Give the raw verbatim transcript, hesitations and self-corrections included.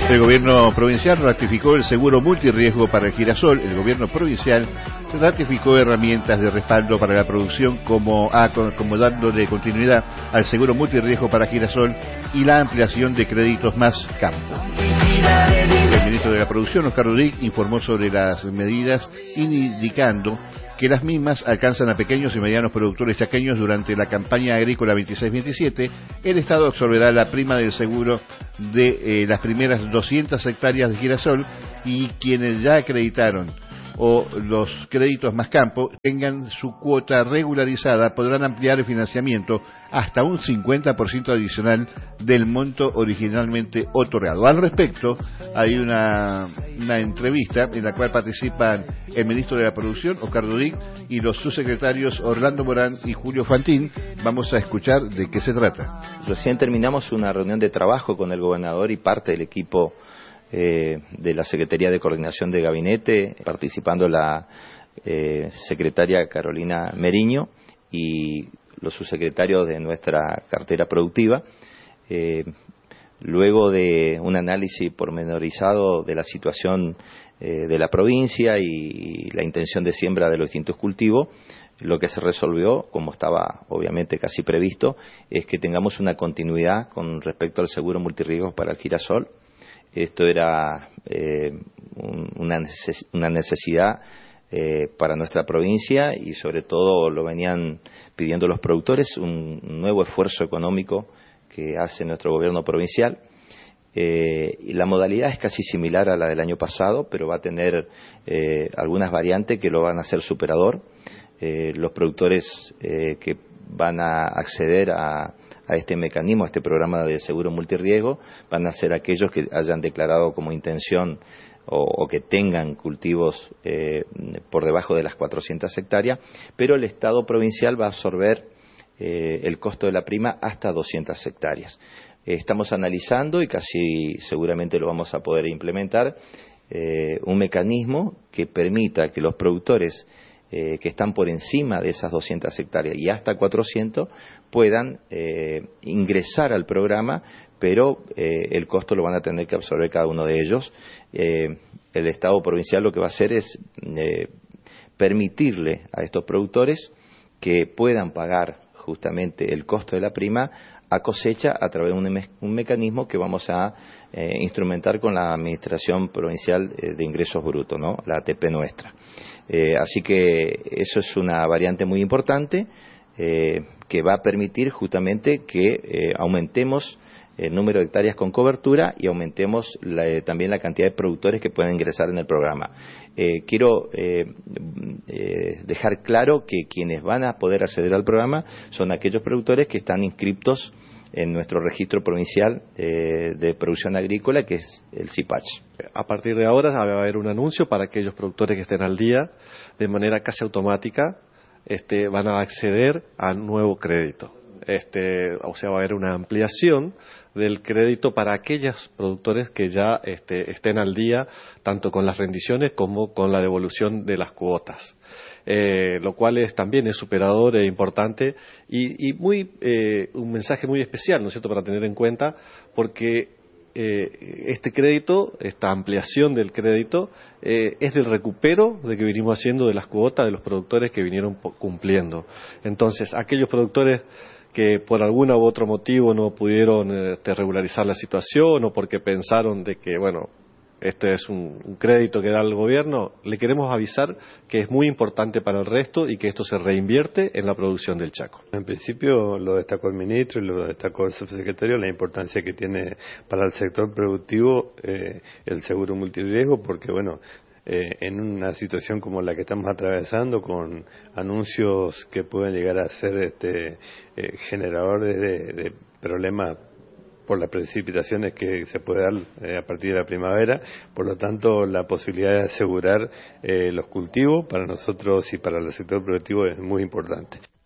El gobierno provincial ratificó el seguro multirriesgo para el girasol. El gobierno provincial ratificó herramientas de respaldo para la producción como, ah, como dándole continuidad al seguro multirriesgo para girasol y la ampliación de créditos más campo. El ministro de la Producción, Oscar Dudig, informó sobre las medidas indicando que las mismas alcanzan a pequeños y medianos productores chaqueños durante la campaña agrícola veintiséis veintisiete. El Estado absorberá la prima del seguro de eh, las primeras doscientas hectáreas de girasol y quienes ya acreditaron o los créditos más campo tengan su cuota regularizada podrán ampliar el financiamiento hasta un cincuenta por ciento adicional del monto originalmente otorgado. Al respecto, hay una, una entrevista en la cual participan el ministro de la Producción, Oscar Dudig, y los subsecretarios Orlando Morán y Julio Fantín. Vamos a escuchar de qué se trata. Recién terminamos una reunión de trabajo con el gobernador y parte del equipo Eh, de la Secretaría de Coordinación de Gabinete, participando la eh, secretaria Carolina Meriño y los subsecretarios de nuestra cartera productiva. Eh, luego de un análisis pormenorizado de la situación eh, de la provincia y, y la intención de siembra de los distintos cultivos, lo que se resolvió, como estaba obviamente casi previsto, es que tengamos una continuidad con respecto al seguro multirriesgos para el girasol. Esto era eh, un, una, neces una necesidad eh, para nuestra provincia y sobre todo lo venían pidiendo los productores, un, un nuevo esfuerzo económico que hace nuestro gobierno provincial. Eh, y la modalidad es casi similar a la del año pasado, pero va a tener eh, algunas variantes que lo van a hacer superador. Eh, los productores eh, que van a acceder a a este mecanismo, a este programa de seguro multirriesgo, van a ser aquellos que hayan declarado como intención o, o que tengan cultivos eh, por debajo de las cuatrocientas hectáreas, pero el Estado provincial va a absorber eh, el costo de la prima hasta doscientas hectáreas. Eh, estamos analizando y casi seguramente lo vamos a poder implementar, eh, un mecanismo que permita que los productores Eh, que están por encima de esas doscientas hectáreas y hasta cuatrocientas puedan eh, ingresar al programa, pero eh, el costo lo van a tener que absorber cada uno de ellos. Eh, el Estado provincial lo que va a hacer es eh, permitirle a estos productores que puedan pagar justamente el costo de la prima a cosecha a través de un, me un mecanismo que vamos a eh, instrumentar con la Administración Provincial de Ingresos Brutos, ¿no? La A T P nuestra. Eh, así que eso es una variante muy importante eh, que va a permitir justamente que eh, aumentemos el número de hectáreas con cobertura y aumentemos la, eh, también la cantidad de productores que pueden ingresar en el programa. Eh, quiero eh, eh, dejar claro que quienes van a poder acceder al programa son aquellos productores que están inscriptos en nuestro registro provincial eh, de producción agrícola, que es el CIPACH. A partir de ahora va a haber un anuncio para aquellos productores que estén al día, de manera casi automática este, van a acceder a nuevo crédito. Este, o sea, va a haber una ampliación del crédito para aquellos productores que ya este, estén al día, tanto con las rendiciones como con la devolución de las cuotas. Eh, lo cual es, también es superador e importante y, y muy, eh, un mensaje muy especial, ¿no es cierto?, para tener en cuenta, porque eh, este crédito, esta ampliación del crédito, eh, es del recupero de que vinimos haciendo de las cuotas de los productores que vinieron cumpliendo. Entonces, aquellos productores que por algún u otro motivo no pudieron este, regularizar la situación o porque pensaron de que, bueno, este es un, un crédito que da el gobierno, le queremos avisar que es muy importante para el resto y que esto se reinvierte en la producción del Chaco. En principio lo destacó el ministro y lo destacó el subsecretario, la importancia que tiene para el sector productivo eh, el seguro multirriesgo, porque bueno, eh, en una situación como la que estamos atravesando, con anuncios que pueden llegar a ser este eh, generadores de, de problemas por las precipitaciones que se puede dar eh, a partir de la primavera, por lo tanto la posibilidad de asegurar eh, los cultivos para nosotros y para el sector productivo es muy importante.